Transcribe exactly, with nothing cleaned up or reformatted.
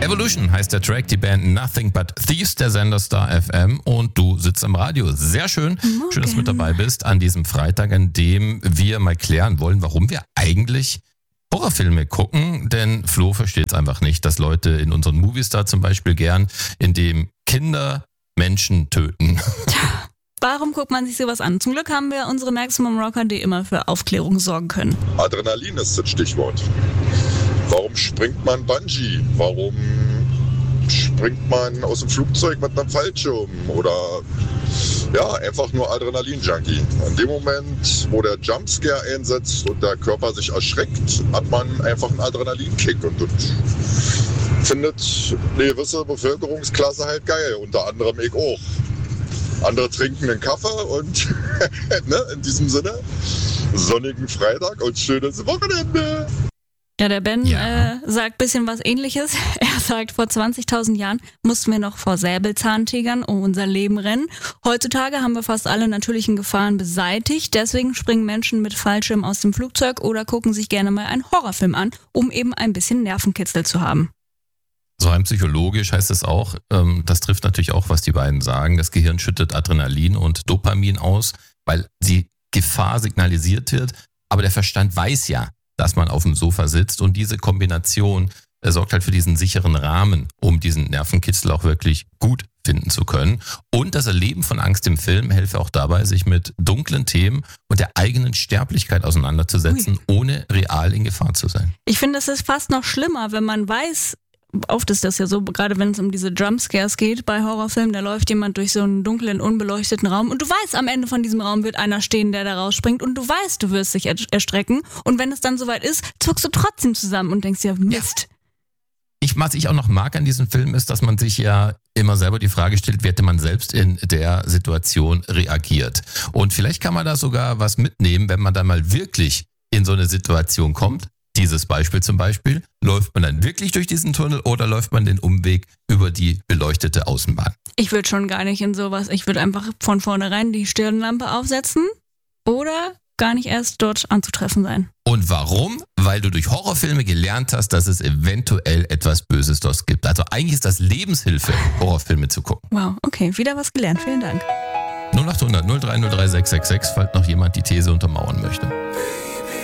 Evolution heißt der Track, die Band Nothing But Thieves, der Sender Star F M, und du sitzt am Radio. Sehr schön. Okay. Schön, dass du mit dabei bist an diesem Freitag, an dem wir mal klären wollen, warum wir eigentlich Horrorfilme gucken, denn Flo versteht es einfach nicht, dass Leute in unseren Movies da zum Beispiel gern, in dem Kinder Menschen töten. Tja, warum guckt man sich sowas an? Zum Glück haben wir unsere Maximum Rocker, die immer für Aufklärung sorgen können. Adrenalin ist das Stichwort. Warum springt man Bungee? Warum springt man aus dem Flugzeug mit einem Fallschirm? Oder ja, einfach nur Adrenalin-Junkie. In dem Moment, wo der Jumpscare einsetzt und der Körper sich erschreckt, hat man einfach einen Adrenalinkick und das findet eine gewisse Bevölkerungsklasse halt geil, unter anderem ich auch. Andere trinken einen Kaffee und ne, in diesem Sinne, sonnigen Freitag und schönes Wochenende. Ja, der Ben Ja. äh, sagt ein bisschen was Ähnliches. Er sagt, vor zwanzigtausend Jahren mussten wir noch vor Säbelzahntigern um unser Leben rennen. Heutzutage haben wir fast alle natürlichen Gefahren beseitigt. Deswegen springen Menschen mit Fallschirm aus dem Flugzeug oder gucken sich gerne mal einen Horrorfilm an, um eben ein bisschen Nervenkitzel zu haben. So rein psychologisch heißt es auch, ähm, das trifft natürlich auch, was die beiden sagen. Das Gehirn schüttet Adrenalin und Dopamin aus, weil die Gefahr signalisiert wird. Aber der Verstand weiß ja, dass man auf dem Sofa sitzt, und diese Kombination äh, sorgt halt für diesen sicheren Rahmen, um diesen Nervenkitzel auch wirklich gut finden zu können. Und das Erleben von Angst im Film helfe auch dabei, sich mit dunklen Themen und der eigenen Sterblichkeit auseinanderzusetzen, Ui. ohne real in Gefahr zu sein. Ich finde, es ist fast noch schlimmer, wenn man weiß, oft ist das ja so, gerade wenn es um diese Jumpscares geht bei Horrorfilmen, da läuft jemand durch so einen dunklen, unbeleuchteten Raum und du weißt, am Ende von diesem Raum wird einer stehen, der da rausspringt, und du weißt, du wirst dich er- erstrecken, und wenn es dann soweit ist, zuckst du trotzdem zusammen und denkst dir, Mist. Ich, was ich auch noch mag an diesem Film ist, dass man sich ja immer selber die Frage stellt, wie hätte man selbst in der Situation reagiert. Und vielleicht kann man da sogar was mitnehmen, wenn man dann mal wirklich in so eine Situation kommt. Dieses Beispiel zum Beispiel, läuft man dann wirklich durch diesen Tunnel oder läuft man den Umweg über die beleuchtete Außenbahn? Ich würde schon gar nicht in sowas, ich würde einfach von vornherein die Stirnlampe aufsetzen oder gar nicht erst dort anzutreffen sein. Und warum? Weil du durch Horrorfilme gelernt hast, dass es eventuell etwas Böses dort gibt. Also eigentlich ist das Lebenshilfe, Horrorfilme zu gucken. Wow, okay, wieder was gelernt, vielen Dank. null acht hundert null drei null drei sechs sechs sechs, falls noch jemand die These untermauern möchte.